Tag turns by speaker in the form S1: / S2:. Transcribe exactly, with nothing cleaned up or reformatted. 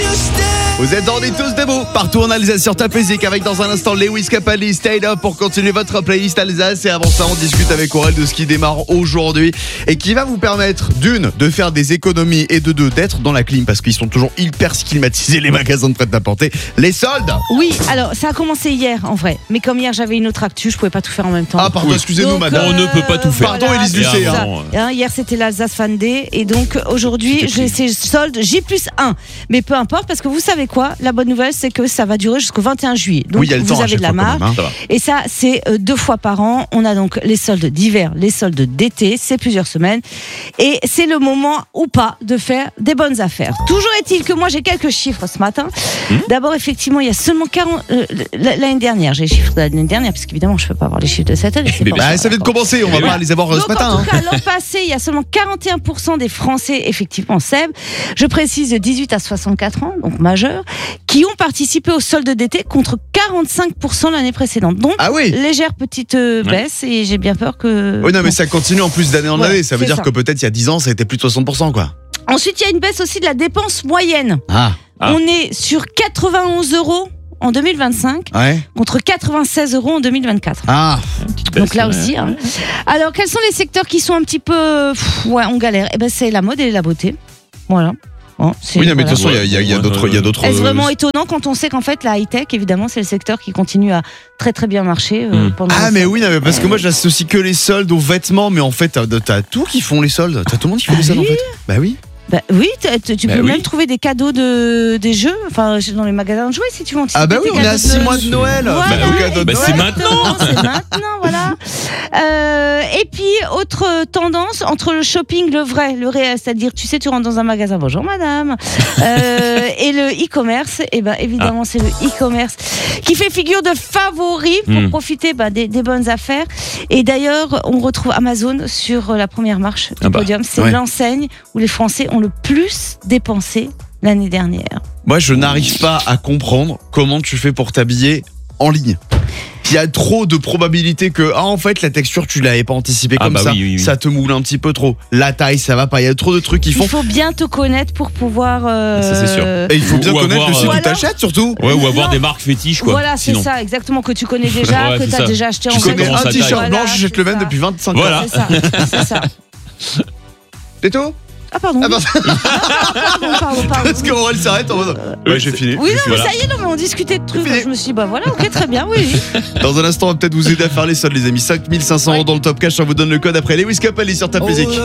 S1: Vous êtes dans des tous debout, partout en Alsace sur Top Music, avec dans un instant Lewis Capaldi, Stay Up pour continuer votre playlist Alsace. Et avant ça, on discute avec Aurel de ce qui démarre aujourd'hui et qui va vous permettre d'une, de faire des économies et de deux, d'être dans la clim parce qu'ils sont toujours hyper climatisés les magasins de prêt-à-porter. Les soldes.
S2: Oui, alors ça a commencé hier en vrai, mais comme hier j'avais une autre actu, je pouvais pas tout faire en même temps.
S1: Ah pardon,
S3: Oui.
S1: excusez-nous
S2: Donc,
S1: madame.
S3: On ne peut pas tout faire.
S1: Pardon,
S2: voilà,
S1: Élise
S2: c'est
S1: Lucet,
S2: ça.
S3: hein.
S2: Hein, hier c'était l'Alsace Fan Day et donc aujourd'hui
S3: C'était
S2: j'ai ces soldes J plus un. Mais peu importe parce que vous savez quoi, la bonne nouvelle c'est que ça va durer jusqu'au vingt et un juillet. Donc
S1: Oui, il y a le
S2: vous
S1: temps à
S2: avez
S1: chaque
S2: de la
S1: fois, quand
S2: marge.
S1: même, hein.
S3: Ça va.
S2: Et ça, c'est euh, deux fois par an. On a donc les soldes d'hiver, les soldes d'été, c'est plusieurs semaines. Et c'est le moment ou pas de faire des bonnes affaires. Toujours est-il que moi, j'ai quelques chiffres ce matin.
S3: Mmh.
S2: D'abord, effectivement, il y a seulement quarante... euh, l'année dernière, j'ai les chiffres de l'année dernière, parce qu'évidemment, je ne peux pas avoir les chiffres de cette année. c'est
S3: Mais
S2: pas
S3: bah,
S1: Bah,
S2: ça,
S1: ça vient de
S2: d'accord.
S1: commencer, on va
S3: Mais
S1: pas
S3: oui.
S1: les avoir euh, ce
S2: Donc,
S1: matin.
S2: en
S1: hein.
S2: tout cas, l'an passé, il y a seulement quarante et un pour cent des Français, effectivement, Seb, je précise de dix-huit à soixante-quatre ans, donc majeurs, qui ont participé au solde d'été contre quarante-cinq pour cent l'année précédente. Donc,
S1: Ah oui.
S2: légère petite euh,
S3: Ouais.
S2: baisse et j'ai bien peur que...
S1: Oui, non, mais
S2: Bon.
S1: ça continue en plus d'année en
S2: Ouais,
S1: année. Ça veut
S2: c'est
S1: dire
S2: ça.
S1: que peut-être il y a dix ans, ça a été plus de soixante pour cent, quoi.
S2: Ensuite, il y a une baisse aussi de la dépense moyenne.
S1: Ah,
S3: Ah.
S2: On est sur quatre-vingt-onze euros en deux mille vingt-cinq
S1: ouais.
S2: contre quatre-vingt-seize euros en deux mille vingt-quatre.
S1: Ah,
S2: Donc là aussi. Hein. Alors, quels sont les secteurs qui sont un petit peu... pff, ouais, on galère. Eh ben, c'est la mode et la beauté. Voilà. Bon, c'est-
S1: oui, non, mais de
S2: voilà.
S1: toute façon, il y a- il y a, il y a
S3: Ouais,
S1: d'autres.
S3: ouais,
S1: Il y a
S3: ouais.
S1: d'autres.
S2: Est-ce
S1: euh,
S2: vraiment étonnant quand on sait qu'en fait, la high-tech, évidemment, c'est le secteur qui continue à très très bien marcher euh,
S3: Mm.
S2: pendant
S1: Ah
S2: le
S1: mais
S2: solde.
S1: oui, non, mais parce que moi j'associe que les soldes aux vêtements, mais en fait t'as, t'as tout qui font les soldes, t'as tout le monde qui fait
S2: Ah
S1: les soldes en
S2: oui
S1: fait. Bah oui.
S2: Bah, oui, t- t- tu
S3: Bah
S2: peux
S3: oui.
S2: même trouver des cadeaux de, des jeux, enfin dans les magasins de jouets si tu veux anticiper
S1: Ah bah oui,
S2: tes
S1: on est à
S2: cadeaux
S1: six mois de Noël.
S2: Voilà,
S3: Bah oui,
S1: cadeau de
S3: bah c'est
S1: Noël.
S3: maintenant.
S2: c'est maintenant, voilà. Euh, et puis, autre tendance, entre le shopping, le vrai, le réel, c'est-à-dire, tu sais, tu rentres dans un magasin, bonjour madame, euh, et le e-commerce, et ben évidemment, c'est le e-commerce qui fait figure de favori pour
S3: Mm.
S2: profiter bah, des, des bonnes affaires. Et d'ailleurs, on retrouve Amazon sur la première marche du
S3: Ah bah,
S2: podium. C'est
S1: ouais.
S2: l'enseigne où les Français ont le plus dépensé l'année dernière.
S1: Moi je n'arrive pas à comprendre comment tu fais pour t'habiller en ligne. Il y a trop de probabilités que ah en fait la texture tu l'avais pas anticipée
S3: Ah
S1: comme
S3: bah
S1: ça,
S3: oui, oui, oui.
S1: ça te moule un petit peu trop. La taille ça va pas, il y a trop de trucs qui font.
S2: Il faut bien te connaître pour pouvoir. euh,
S3: Ça, c'est sûr.
S1: Et il faut bien
S3: Ou
S1: connaître
S3: avoir,
S1: le site
S2: euh,
S1: où t'achètes surtout.
S3: Ouais, ou avoir
S2: Non.
S3: des marques fétiches, quoi.
S2: Voilà, c'est
S3: Sinon.
S2: ça, exactement, que tu connais déjà,
S3: Ouais,
S2: que
S3: c'est
S2: tu as
S3: ça.
S2: déjà acheté
S3: Tu
S2: en
S1: Tu connais
S3: comment
S1: un
S3: ça
S1: t-shirt
S3: taille.
S1: blanc, j'achète
S2: c'est
S1: le même
S2: ça.
S1: depuis vingt-cinq
S3: Voilà.
S1: ans.
S2: C'est ça, c'est ça.
S1: C'est tout.
S2: Ah, pardon.
S1: Ah, bah,
S2: pardon, pardon, pardon.
S1: parce qu'Aurel s'arrête en mode. Ouais, j'ai fini.
S2: Oui, non, mais
S3: Voilà.
S2: ça y est, non, mais on discutait de trucs.
S1: fini.
S2: Je me suis dit, bah voilà, ok, très bien, oui. oui.
S1: Dans un instant, on va peut-être vous aider à faire les soldes, les amis. cinq mille cinq cents euros dans le top cash. On vous donne le code après Lewis Capaldi sur ta musique.